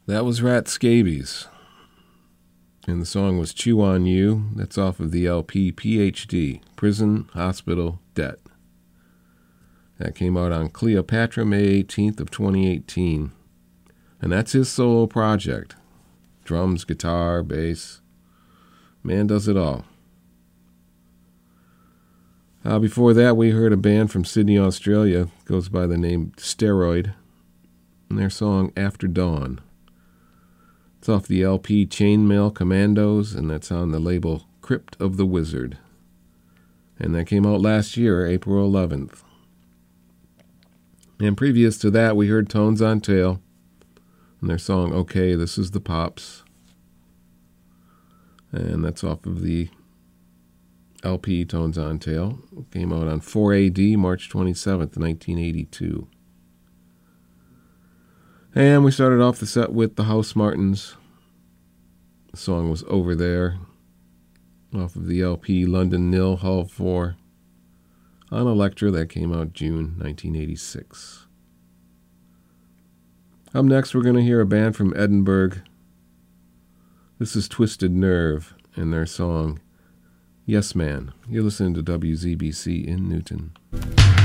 That was Rat Scabies. And the song was Chew on You. That's off of the LP PhD, Prison Hospital Debt. That came out on Cleopatra, May 18th of 2018. And that's his solo project. Drums, guitar, bass. Man does it all. Before that, we heard a band from Sydney, Australia. Goes by the name Steroid. And their song After Dawn. It's off the LP Chainmail Commandos, and that's on the label Crypt of the Wizard. And that came out last year, April 11th. And previous to that, we heard Tones on Tail and their song Okay, This Is the Pops. And that's off of the LP Tones on Tail. It came out on 4AD, March 27th, 1982. And we started off the set with the House Martins. The song was Over There, off of the LP London Nil, Hull 4, on Elektra. That came out June 1986. Up next, we're going to hear a band from Edinburgh. This is Twisted Nerve and their song Yes Man. You're listening to WZBC in Newton.